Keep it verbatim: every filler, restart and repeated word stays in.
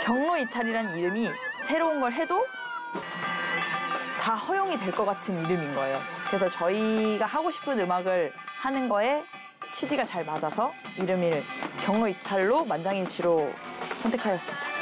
경로 이탈이라는 이름이 새로운 걸 해도 다 허용이 될 것 같은 이름인 거예요. 그래서 저희가 하고 싶은 음악을 하는 거에 취지가 잘 맞아서 이름을 경로 이탈로 만장일치로 선택하였습니다.